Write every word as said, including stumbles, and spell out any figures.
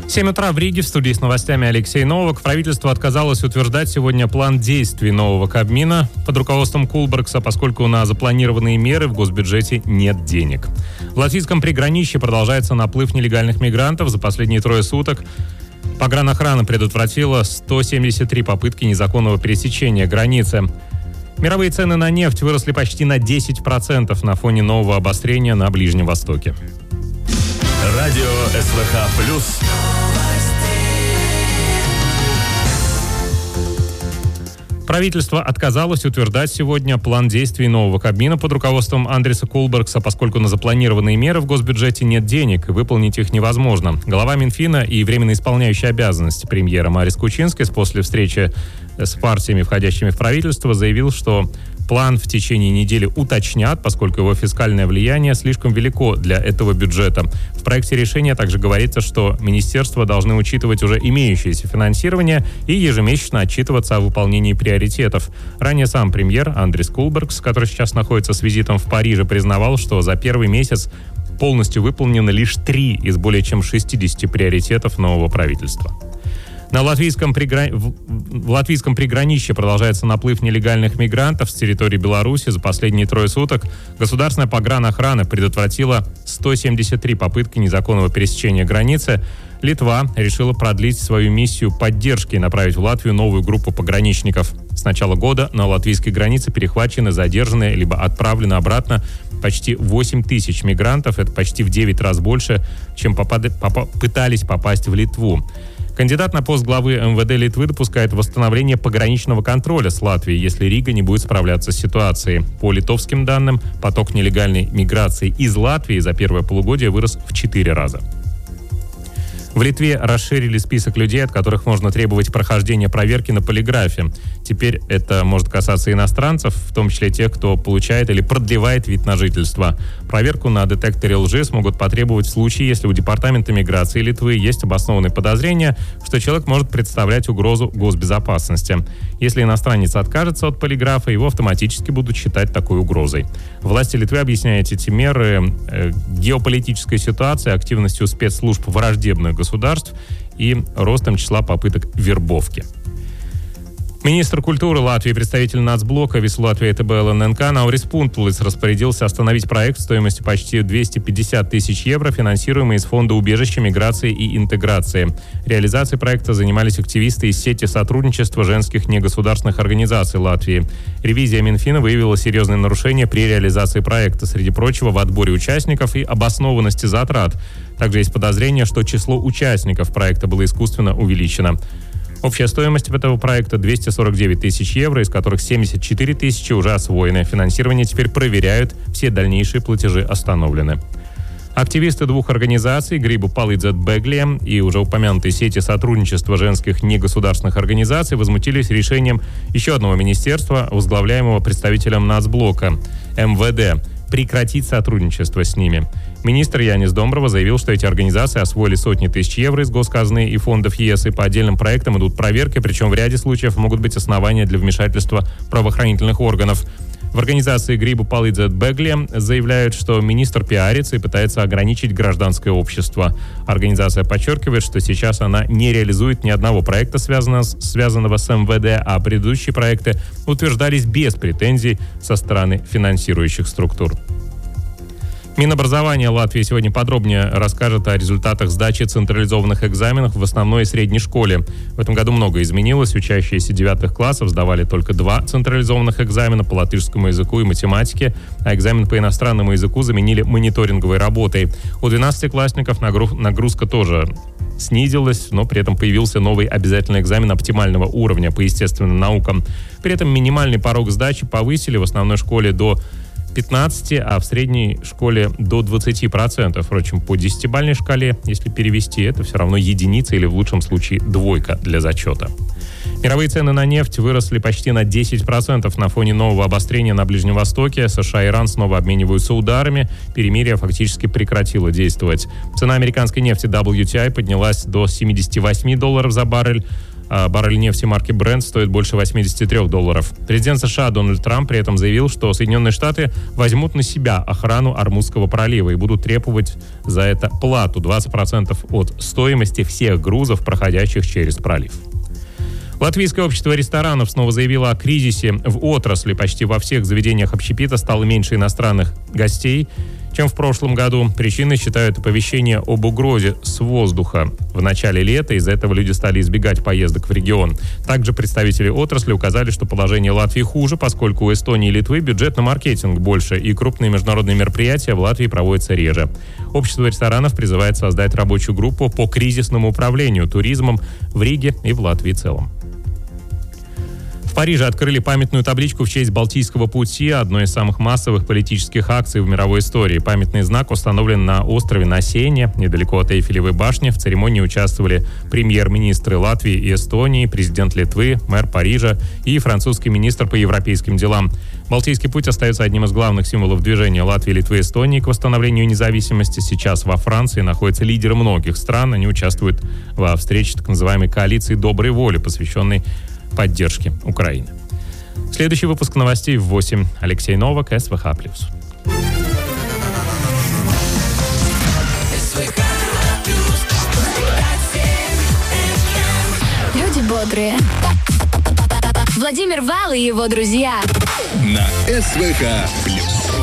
семь утра в Риге. В студии с новостями Алексей Новак. Правительство отказалось утверждать сегодня план действий нового Кабмина под руководством Кулбергса, поскольку на запланированные меры в госбюджете нет денег. В латвийском приграничье продолжается наплыв нелегальных мигрантов. За последние трое суток погранохрана предотвратила сто семьдесят три попытки незаконного пересечения границы. Мировые цены на нефть выросли почти на десять процентов на фоне нового обострения на Ближнем Востоке. Радио СВХ плюс. Правительство отказалось утверждать сегодня план действий нового Кабмина под руководством Андреса Кулбергса, поскольку на запланированные меры в госбюджете нет денег, и выполнить их невозможно. Глава Минфина и временно исполняющий обязанности премьера Марис Кучинскис после встречи с партиями, входящими в правительство, заявил, что план в течение недели уточнят, поскольку его фискальное влияние слишком велико для этого бюджета. В проекте решения также говорится, что министерства должны учитывать уже имеющееся финансирование и ежемесячно отчитываться о выполнении приоритетов. Ранее сам премьер Андрес Кулбергс, который сейчас находится с визитом в Париже, признавал, что за первый месяц полностью выполнено лишь три из более чем шестидесяти приоритетов нового правительства. На латвийском, пригра... в латвийском приграничье продолжается наплыв нелегальных мигрантов с территории Беларуси. За последние трое суток государственная погранохрана предотвратила сто семьдесят три попытки незаконного пересечения границы. Литва решила продлить свою миссию поддержки и направить в Латвию новую группу пограничников. С начала года на латвийской границе перехвачены, задержаны либо отправлены обратно почти восемь тысяч мигрантов. Это почти в девять раз больше, чем попад... попа... пытались попасть в Литву. Кандидат на пост главы эм вэ дэ Литвы допускает восстановление пограничного контроля с Латвией, если Рига не будет справляться с ситуацией. По литовским данным, поток нелегальной миграции из Латвии за первое полугодие вырос в четыре раза. В Литве расширили список людей, от которых можно требовать прохождения проверки на полиграфе. Теперь это может касаться иностранцев, в том числе тех, кто получает или продлевает вид на жительство. Проверку на детекторе лжи смогут потребовать в случае, если у Департамента миграции Литвы есть обоснованные подозрения, что человек может представлять угрозу госбезопасности. Если иностранец откажется от полиграфа, его автоматически будут считать такой угрозой. Власти Литвы объясняют эти меры э, геополитической ситуацией, активностью спецслужб враждебных государств и ростом числа попыток вербовки. Министр культуры Латвии, представитель нацблока ВИС Латвии ТБ ЛННК Наурис Пунтулис распорядился остановить проект стоимостью почти двести пятьдесят тысяч евро, финансируемый из Фонда убежища, миграции и интеграции. Реализацией проекта занимались активисты из сети сотрудничества женских негосударственных организаций Латвии. Ревизия Минфина выявила серьезные нарушения при реализации проекта, среди прочего в отборе участников и обоснованности затрат. Также есть подозрение, что число участников проекта было искусственно увеличено. Общая стоимость этого проекта двести сорок девять тысяч евро, из которых семьдесят четыре тысячи уже освоены. Финансирование теперь проверяют, все дальнейшие платежи остановлены. Активисты двух организаций Грибу Палыдзет Беглия и уже упомянутой сети сотрудничества женских негосударственных организаций возмутились решением еще одного министерства, возглавляемого представителем нацблока эм вэ дэ, прекратить сотрудничество с ними. Министр Янис Домброва заявил, что эти организации освоили сотни тысяч евро из госказны и фондов ЕС, и по отдельным проектам идут проверки, причем в ряде случаев могут быть основания для вмешательства правоохранительных органов. В организации Грибу Палыдзет Беглия заявляют, что министр пиарится и пытается ограничить гражданское общество. Организация подчеркивает, что сейчас она не реализует ни одного проекта, связанного, связанного с эм вэ дэ, а предыдущие проекты утверждались без претензий со стороны финансирующих структур. Минобразование Латвии сегодня подробнее расскажет о результатах сдачи централизованных экзаменов в основной и средней школе. В этом году многое изменилось. Учащиеся девятых классов сдавали только два централизованных экзамена по латышскому языку и математике, а экзамен по иностранному языку заменили мониторинговой работой. У двенадцатиклассников нагрузка тоже снизилась, но при этом появился новый обязательный экзамен оптимального уровня по естественным наукам. При этом минимальный порог сдачи повысили в основной школе до пятнадцати, а в средней школе до двадцати процентов. Впрочем, по десятибалльной шкале, если перевести, это все равно единица или в лучшем случае двойка для зачета. Мировые цены на нефть выросли почти на десять процентов на фоне нового обострения на Ближнем Востоке. США и Иран снова обмениваются ударами. Перемирие фактически прекратило действовать. Цена американской нефти дабл ю ти ай поднялась до семидесяти восьми долларов за баррель. а баррель нефти марки Brent стоит больше восемьдесят три долларов. Президент США Дональд Трамп при этом заявил, что Соединенные Штаты возьмут на себя охрану Ормузского пролива и будут требовать за это плату двадцать процентов от стоимости всех грузов, проходящих через пролив. Латвийское общество ресторанов снова заявило о кризисе в отрасли. Почти во всех заведениях общепита стало меньше иностранных гостей, чем в прошлом году. Причиной считают оповещение об угрозе с воздуха в начале лета. Из-за этого люди стали избегать поездок в регион. Также представители отрасли указали, что положение Латвии хуже, поскольку у Эстонии и Литвы бюджет на маркетинг больше, и крупные международные мероприятия в Латвии проводятся реже. Общество ресторанов призывает создать рабочую группу по кризисному управлению туризмом в Риге и в Латвии в целом. В Париже открыли памятную табличку в честь Балтийского пути, одной из самых массовых политических акций в мировой истории. Памятный знак установлен на острове на Сене, недалеко от Эйфелевой башни. В церемонии участвовали премьер-министры Латвии и Эстонии, президент Литвы, мэр Парижа и французский министр по европейским делам. Балтийский путь остается одним из главных символов движения Латвии, Литвы и Эстонии к восстановлению независимости. Сейчас во Франции находятся лидеры многих стран. Они участвуют во встрече так называемой коалиции доброй воли, посвященной поддержки Украины. Следующий выпуск новостей в восемь. Алексей Новак, СВХ+. Люди бодрые. Владимир Вал и его друзья. На СВХ+.